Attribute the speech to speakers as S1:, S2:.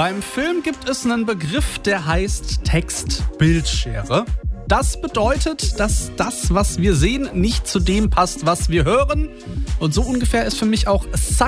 S1: Beim Film gibt es einen Begriff, der heißt Text-Bildschere. Das bedeutet, dass das, was wir sehen, nicht zu dem passt, was wir hören. Und so ungefähr ist für mich auch Suck